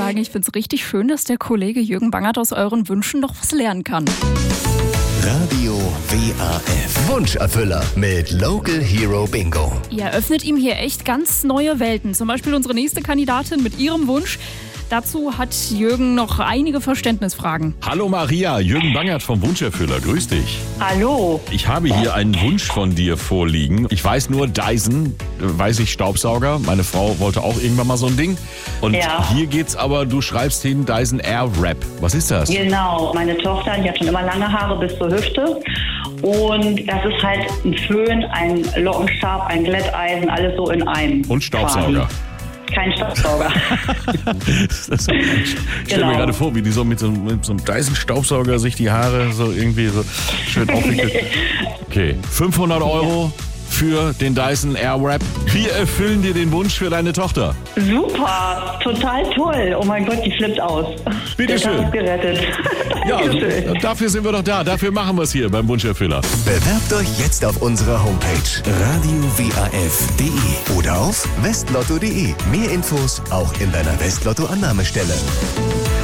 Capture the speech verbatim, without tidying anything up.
sagen, ich finde es richtig schön, dass der Kollege Jürgen Bangert aus euren Wünschen noch was lernen kann. Radio W A F. Wunscherfüller mit Local Hero Bingo. Ihr eröffnet ihm hier echt ganz neue Welten. Zum Beispiel unsere nächste Kandidatin mit ihrem Wunsch. Dazu hat Jürgen noch einige Verständnisfragen. Hallo Maria, Jürgen Bangert vom Wunscherfüller. Grüß dich. Hallo. Ich habe hier einen Wunsch von dir vorliegen. Ich weiß nur, Dyson, weiß ich, Staubsauger. Meine Frau wollte auch irgendwann mal so ein Ding. Und Ja. hier geht's aber, du schreibst hin Dyson Airwrap. Was ist das? Genau, meine Tochter, die hat schon immer lange Haare bis zur Hüfte. Und das ist halt ein Föhn, ein Lockenstab, ein Glätteisen, alles so in einem. Und Staubsauger. Quasi. Kein Staubsauger. Das ist so, ich stelle mir Genau. gerade vor, wie die so mit so, mit so einem Dyson-Staubsauger sich die Haare so irgendwie so schön aufwickelt. Okay, fünfhundert Euro für den Dyson Airwrap. Wir erfüllen dir den Wunsch für deine Tochter. Super, total toll. Oh mein Gott, die flippt aus. Bitte Der schön. Tag ist gerettet. Ja, Dankeschön. so, dafür sind wir doch da. Dafür machen wir es hier beim Wunscherfüller. Bewerbt euch jetzt auf unserer Homepage radio w a f punkt d e oder auf westlotto punkt d e. Mehr Infos auch in deiner Westlotto-Annahmestelle.